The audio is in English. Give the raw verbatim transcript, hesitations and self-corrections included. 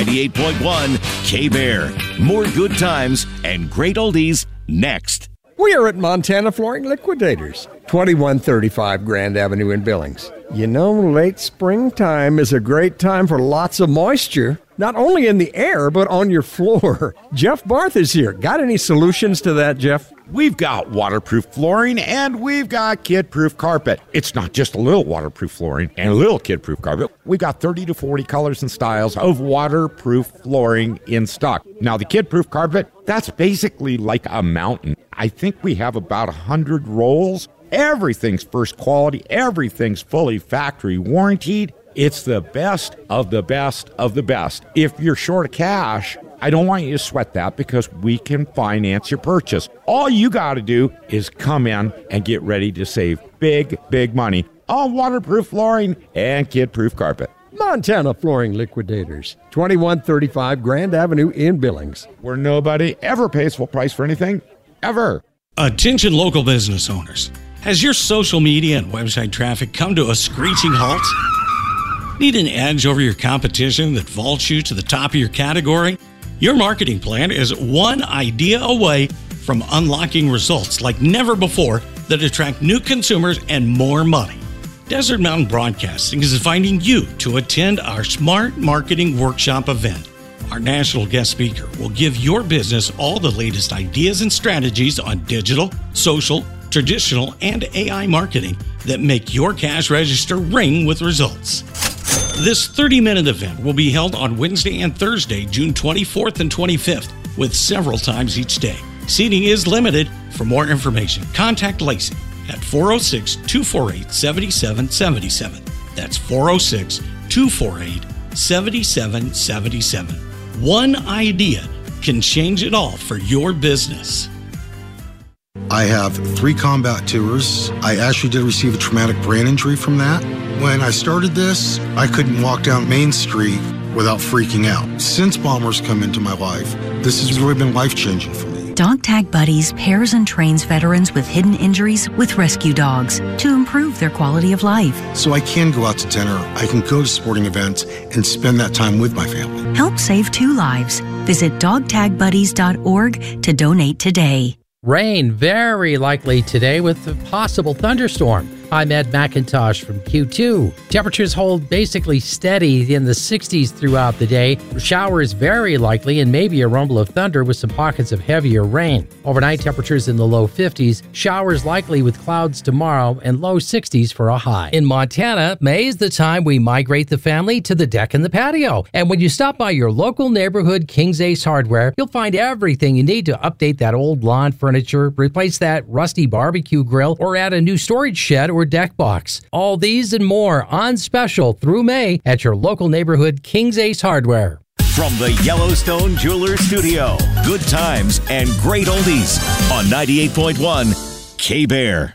ninety-eight point one K-Bear. More good times and great oldies next. We are at Montana Flooring Liquidators, twenty-one thirty-five Grand Avenue in Billings. You know, late springtime is a great time for lots of moisture, not only in the air, but on your floor. Jeff Barth is here. Got any solutions to that, Jeff? We've got waterproof flooring and we've got kid-proof carpet. It's not just a little waterproof flooring and a little kid-proof carpet. We've got thirty to forty colors and styles of waterproof flooring in stock. Now, the kid-proof carpet, that's basically like a mountain. I think we have about one hundred rolls. Everything's first quality. Everything's fully factory warranted. It's the best of the best of the best. If you're short of cash, I don't want you to sweat that because we can finance your purchase. All you got to do is come in and get ready to save big, big money on waterproof flooring and kid-proof carpet. Montana Flooring Liquidators, twenty-one thirty-five Grand Avenue in Billings. Where nobody ever pays full price for anything, ever. Attention local business owners. Has your social media and website traffic come to a screeching halt? Need an edge over your competition that vaults you to the top of your category? Your marketing plan is one idea away from unlocking results like never before that attract new consumers and more money. Desert Mountain Broadcasting is inviting you to attend our Smart Marketing Workshop event. Our national guest speaker will give your business all the latest ideas and strategies on digital, social, traditional, and A I marketing that make your cash register ring with results. This thirty-minute event will be held on Wednesday and Thursday, June twenty-fourth and twenty-fifth, with several times each day. Seating is limited. For more information, contact Lacey at four oh six, two four eight, seven seven seven seven. That's four oh six, two four eight, seven seven seven seven. One idea can change it all for your business. I have three combat tours. I actually did receive a traumatic brain injury from that. When I started this, I couldn't walk down Main Street without freaking out. Since Bombers come into my life, this has really been life-changing for me. Dog Tag Buddies pairs and trains veterans with hidden injuries with rescue dogs to improve their quality of life. So I can go out to dinner, I can go to sporting events, and spend that time with my family. Help save two lives. Visit dog tag buddies dot org to donate today. Rain very likely today with a possible thunderstorm. I'm Ed McIntosh from Q two. Temperatures hold basically steady in the sixties throughout the day. Showers very likely and maybe a rumble of thunder with some pockets of heavier rain. Overnight temperatures in the low fifties. Showers likely with clouds tomorrow and low sixties for a high. In Montana, May is the time we migrate the family to the deck and the patio. And when you stop by your local neighborhood King's Ace Hardware, you'll find everything you need to update that old lawn furniture, replace that rusty barbecue grill, or add a new storage shed or deck box. All these and more on special through May at your local neighborhood King's Ace Hardware. From the Yellowstone Jeweler Studio, good times and great oldies on ninety-eight point one K-Bear.